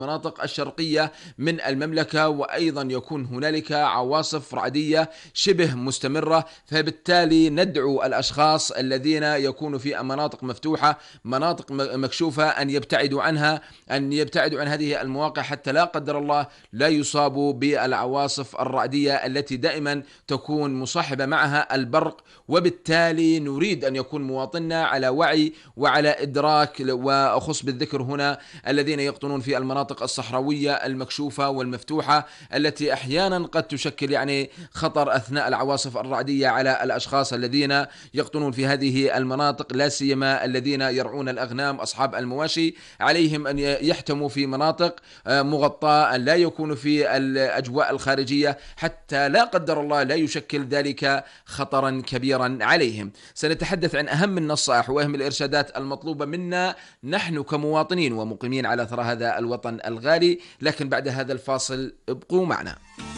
المناطق الشرقية من المملكة، وأيضا يكون هنالك عواصف رعدية شبه مستمرة. فبالتالي ندعو الأشخاص الذين يكونوا في مناطق مفتوحة، مناطق مكشوفة، أن يبتعدوا عنها، أن يبتعدوا عن هذه المواقع حتى لا قدر الله لا يصابوا بالعواصف الرعدية التي دائما تكون مصاحبة معها البرق. وبالتالي نريد أن يكون مواطننا على وعي وعلى إدراك، وأخص بالذكر هنا الذين يقطنون في المناطق الصحراوية المكشوفة والمفتوحة، التي أحيانا قد تشكل خطر أثناء العواصف الرعدية على الأشخاص الذين يقطنون في هذه المناطق، لا سيما الذين يرعون الأغنام، أصحاب المواشي. عليهم أن يحتموا في مناطق مغطاة، أن لا يكونوا في الأجواء الخارجية، حتى لا قدر الله لا يشكل ذلك خطرا كبيرا عليهم. سنتحدث عن أهم النصائح وأهم الإرشادات المطلوبة منا نحن كمواطنين ومقيمين على ثرى هذا الوطن الغالي، لكن بعد هذا الفاصل ابقوا معنا.